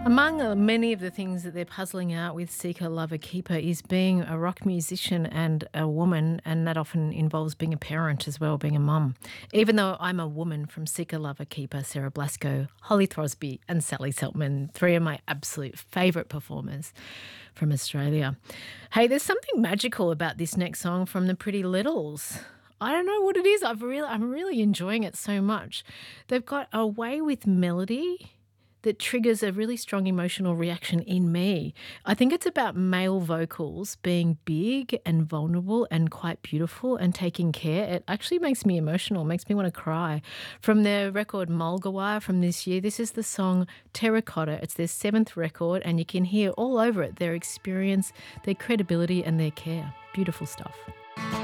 Among many of the things that they're puzzling out with Seeker Lover Keeper is being a rock musician and a woman, and that often involves being a parent as well, being a mum. Even though I'm a woman from Seeker Lover Keeper, Sarah Blasco, Holly Throsby, and Sally Seltman, three of my absolute favourite performers from Australia. Hey, there's something magical about this next song from the Pretty Littles. I don't know what it is. I'm really enjoying it so much. They've got a way with melody that triggers a really strong emotional reaction in me. I think it's about male vocals being big and vulnerable and quite beautiful and taking care. It actually makes me emotional, makes me want to cry. From their record Mulgawire from this year, this is the song Terracotta. It's their seventh record, and you can hear all over it their experience, their credibility, and their care. Beautiful stuff.